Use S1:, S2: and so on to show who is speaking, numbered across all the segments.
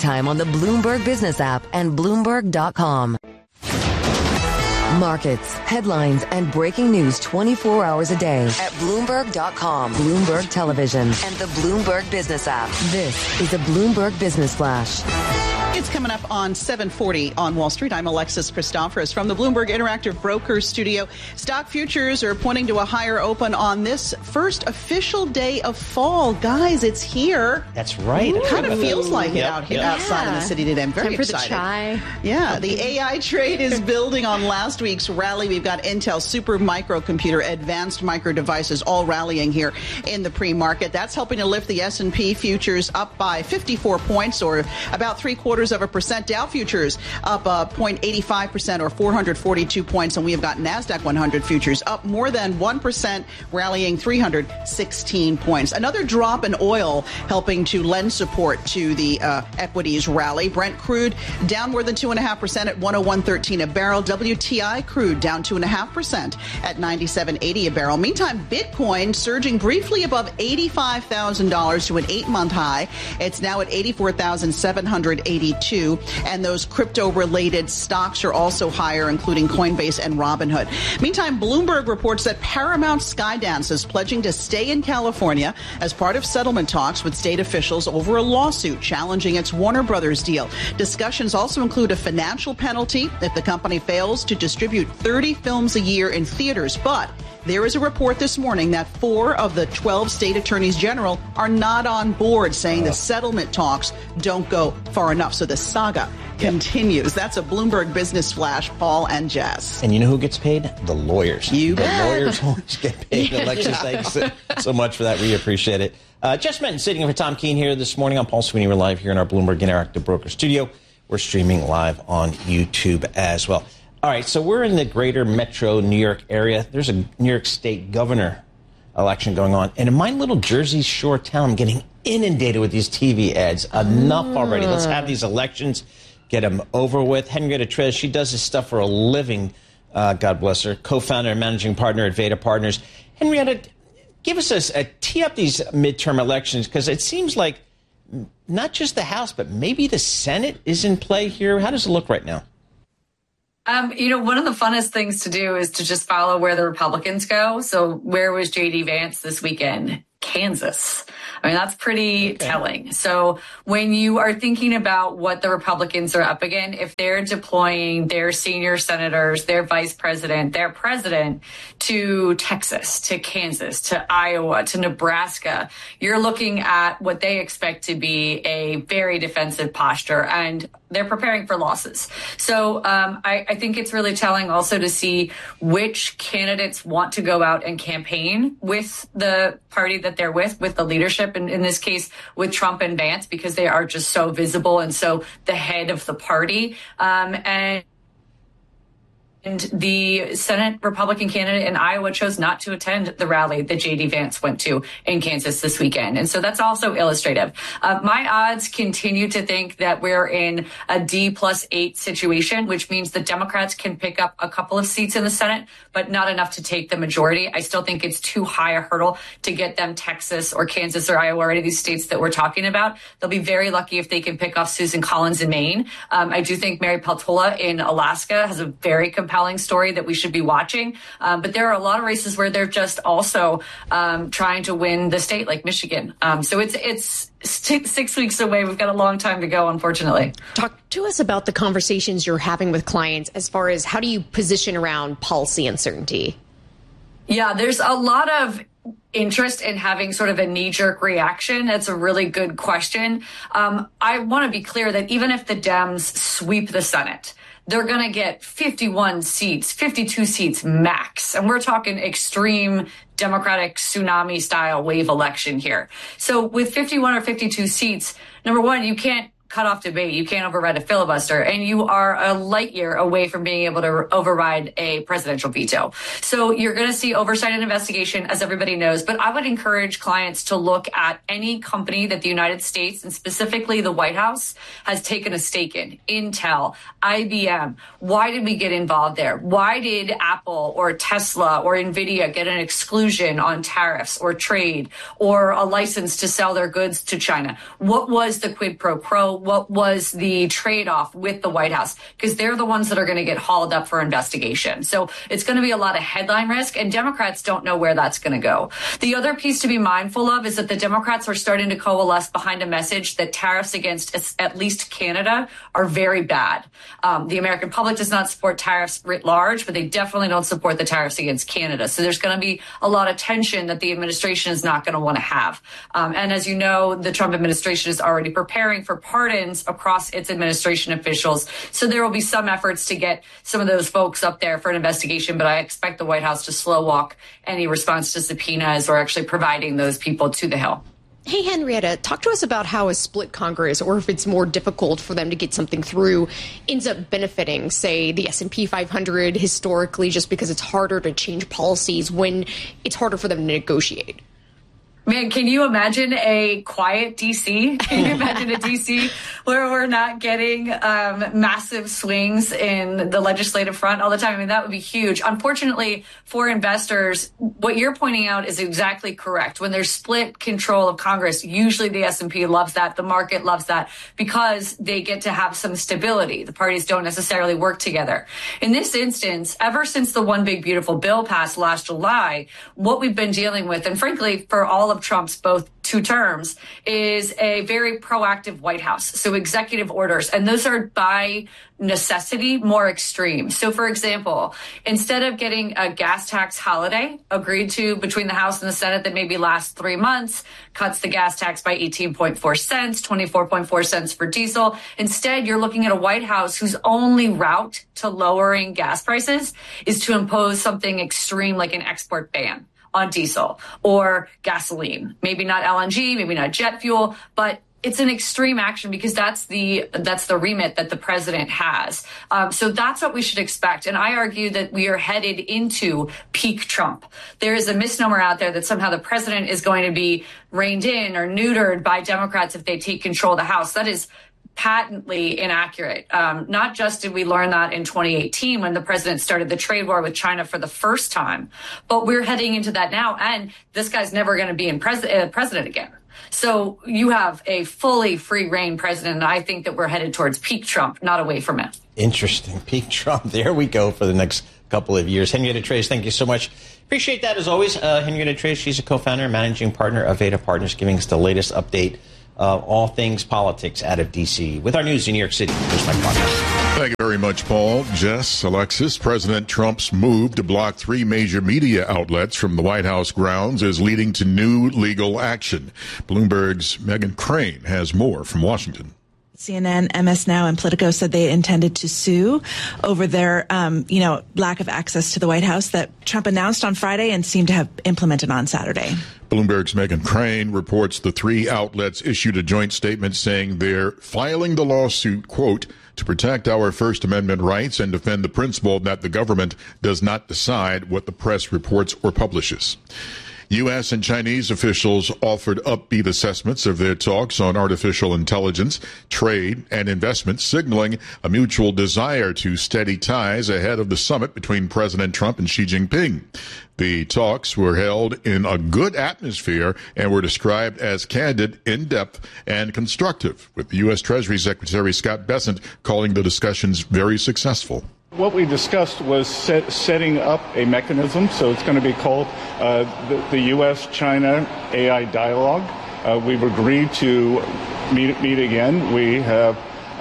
S1: anytime on the Bloomberg Business app and Bloomberg.com. Markets, headlines, and breaking news 24 hours a day at Bloomberg.com, Bloomberg Television, and the Bloomberg Business app. This is a Bloomberg Business Flash.
S2: It's coming up on 7:40 on Wall Street. I'm Alexis Christoforous from the Bloomberg Interactive Brokers studio. Stock futures are pointing to a higher open on this first official day of fall. Guys, it's here.
S3: That's right.
S2: It kind of feels like it out here outside of the city today. I'm very excited.
S4: Time for the chai.
S2: Yeah, the AI trade is building on last week's rally. We've got Intel, Super Microcomputer, Advanced Micro Devices all rallying here in the pre-market. That's helping to lift the S&P futures up by 54 points, or about 0.75%. Dow futures up 0.85% or 442 points. And we have got NASDAQ 100 futures up more than 1%, rallying 316 points. Another drop in oil helping to lend support to the equities rally. Brent crude down more than 2.5% at 101.13 a barrel. WTI crude down 2.5% at 97.80 a barrel. Meantime, Bitcoin surging briefly above $85,000 to an 8-month high. It's now at 84,782. And those crypto-related stocks are also higher, including Coinbase and Robinhood. Meantime, Bloomberg reports that Paramount Skydance is pledging to stay in California as part of settlement talks with state officials over a lawsuit challenging its Warner Brothers deal. Discussions also include a financial penalty if the company fails to distribute 30 films a year in theaters. But there is a report this morning that 4 of the 12 state attorneys general are not on board, saying the settlement talks don't go far enough. So the saga continues. That's a Bloomberg Business Flash, Paul and Jess.
S3: And you know who gets paid? The lawyers.
S2: The
S3: lawyers always get paid. Alexis, thanks so much for that. We appreciate it. Jess Menton sitting in for Tom Keene here this morning. I'm Paul Sweeney. We're live here in our Bloomberg Interactive Broker studio. We're streaming live on YouTube as well. All right, so we're in the greater metro New York area. There's a New York State governor election going on. And in my little Jersey Shore town, I'm getting inundated with these TV ads. Enough already. Let's have these elections, get them over with. Henrietta Trez, she does this stuff for a living, God bless her, co-founder and managing partner at Veda Partners. Henrietta, give us a tee up these midterm elections, because it seems like not just the House, but maybe the Senate is in play here. How does it look right now?
S5: One of the funnest things to do is to just follow where the Republicans go. So where was J.D. Vance this weekend? Kansas. I mean, that's pretty telling. So when you are thinking about what the Republicans are up against, if they're deploying their senior senators, their vice president, their president to Texas, to Kansas, to Iowa, to Nebraska, you're looking at what they expect to be a very defensive posture, and they're preparing for losses. So I think it's really telling also to see which candidates want to go out and campaign with the party that they're with the leadership, and in this case with Trump and Vance, because they are just so visible and so the head of the party. And the Senate Republican candidate in Iowa chose not to attend the rally that J.D. Vance went to in Kansas this weekend. And so that's also illustrative. My odds continue to think that we're in a D+8 situation, which means the Democrats can pick up a couple of seats in the Senate, but not enough to take the majority. I still think it's too high a hurdle to get them Texas or Kansas or Iowa or any of these states that we're talking about. They'll be very lucky if they can pick off Susan Collins in Maine. I do think Mary Peltola in Alaska has a very compelling story that we should be watching. But there are a lot of races where they're just also trying to win the state, like Michigan. So it's 6 weeks away. We've got a long time to go, unfortunately.
S4: Talk to us about the conversations you're having with clients as far as how do you position around policy uncertainty?
S5: Yeah, there's a lot of interest in having sort of a knee-jerk reaction. That's a really good question. I want to be clear that even if the Dems sweep the Senate, they're going to get 51 seats, 52 seats max. And we're talking extreme Democratic tsunami style wave election here. So with 51 or 52 seats, number one, you can't cut off debate. You can't override a filibuster, and you are a light year away from being able to override a presidential veto. So you're going to see oversight and investigation, as everybody knows. But I would encourage clients to look at any company that the United States, and specifically the White House, has taken a stake in. Intel, IBM. Why did we get involved there? Why did Apple or Tesla or NVIDIA get an exclusion on tariffs or trade or a license to sell their goods to China? What was the quid pro quo? what was the trade-off with the White House, because they're the ones that are going to get hauled up for investigation. So it's going to be a lot of headline risk, and Democrats don't know where that's going to go. The other piece to be mindful of is that the Democrats are starting to coalesce behind a message that tariffs against at least Canada are very bad. The American public does not support tariffs writ large, but they definitely don't support the tariffs against Canada. So there's going to be a lot of tension that the administration is not going to want to have. And as you know, the Trump administration is already preparing for pardons across its administration officials. So there will be some efforts to get some of those folks up there for an investigation, but I expect the White House to slow walk any response to subpoenas or actually providing those people to the Hill.
S4: Hey, Henrietta, talk to us about how a split Congress, or if it's more difficult for them to get something through, ends up benefiting, say, the S&P 500 historically, just because it's harder to change policies when it's harder for them to negotiate.
S5: Man, can you imagine a quiet D.C.? Can you imagine a D.C. where we're not getting massive swings in the legislative front all the time? I mean, that would be huge. Unfortunately, for investors, what you're pointing out is exactly correct. When there's split control of Congress, usually the S&P loves that. The market loves that because they get to have some stability. The parties don't necessarily work together. In this instance, ever since the One Big Beautiful Bill passed last July, what we've been dealing with, and frankly, for all of Trump's both 2 terms, is a very proactive White House. So executive orders, and those are by necessity more extreme. So for example, instead of getting a gas tax holiday agreed to between the House and the Senate that maybe lasts 3 months, cuts the gas tax by 18.4 cents, 24.4 cents for diesel. Instead, you're looking at a White House whose only route to lowering gas prices is to impose something extreme like an export ban on diesel or gasoline. Maybe not LNG, maybe not jet fuel, but it's an extreme action because that's the remit that the president has. So that's what we should expect. And I argue that we are headed into peak Trump. There is a misnomer out there that somehow the president is going to be reined in or neutered by Democrats if they take control of the House. That is patently inaccurate. Not just did we learn that in 2018 when the president started the trade war with China for the first time, but we're heading into that now. And this guy's never going to be president again. So you have a fully free reign president. And I think that we're headed towards peak Trump, not away from it.
S3: Interesting. Peak Trump. There we go for the next couple of years. Henrietta Trace, thank you so much. Appreciate that as always. Henrietta Trace, she's a co-founder and managing partner of Veda Partners, giving us the latest update all things politics out of D.C. With our news in New York City, here's Mike Parker.
S6: Thank you very much, Paul. Jess, Alexis, President Trump's move to block 3 major media outlets from the White House grounds is leading to new legal action. Bloomberg's Megyn Crane has more from Washington.
S7: CNN, MS Now, and Politico said they intended to sue over their, lack of access to the White House that Trump announced on Friday and seemed to have implemented on Saturday.
S6: Bloomberg's Megyn Crane reports the 3 outlets issued a joint statement saying they're filing the lawsuit, quote, to protect our First Amendment rights and defend the principle that the government does not decide what the press reports or publishes. U.S. and Chinese officials offered upbeat assessments of their talks on artificial intelligence, trade, and investment, signaling a mutual desire to steady ties ahead of the summit between President Trump and Xi Jinping. The talks were held in a good atmosphere and were described as candid, in-depth, and constructive, with the U.S. Treasury Secretary Scott Bessent calling the discussions very successful.
S8: What we discussed was setting up a mechanism, so it's going to be called the U.S.-China AI Dialogue. We've agreed to meet again. We have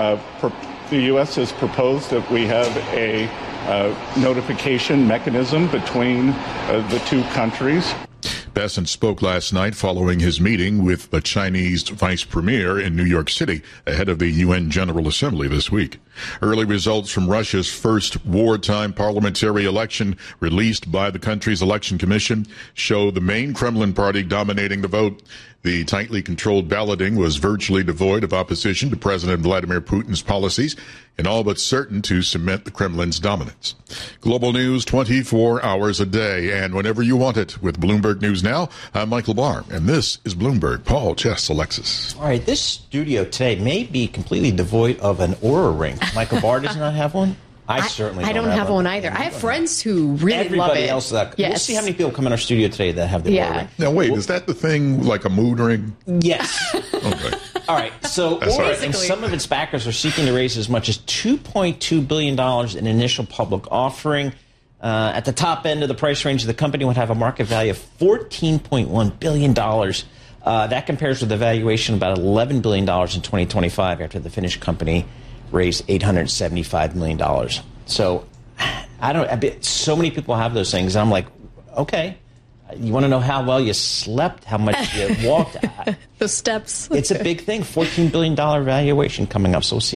S8: the U.S. has proposed that we have a notification mechanism between the 2 countries.
S6: Bessent spoke last night following his meeting with the Chinese vice premier in New York City ahead of the UN General Assembly this week. Early results from Russia's first wartime parliamentary election released by the country's election commission show the main Kremlin party dominating the vote. The tightly controlled balloting was virtually devoid of opposition to President Vladimir Putin's policies and all but certain to cement the Kremlin's dominance. Global news 24 hours a day and whenever you want it with Bloomberg News Now. I'm Michael Barr, and this is Bloomberg. Paul, Jess, Alexis.
S3: All right, this studio today may be completely devoid of an Oura ring. Michael Barr does not have one. I certainly don't have
S4: one either. I have friends who really love it.
S3: Everybody else that.
S4: Yes.
S3: We'll see how many people come in our studio today that have the Oura ring.
S6: Now, wait, is that the thing like a mood ring?
S3: Yes.
S6: Okay.
S3: All right. So Aura and some of its backers are seeking to raise as much as $2.2 billion in initial public offering. At the top end of the price range, the company would have a market value of $14.1 billion. That compares with the valuation of about $11 billion in 2025 after the Finnish company raised $875 million. So so many people have those things. And I'm like, okay, you want to know how well you slept, how much you walked?
S4: The steps.
S3: It's a big thing, $14 billion valuation coming up. So we'll see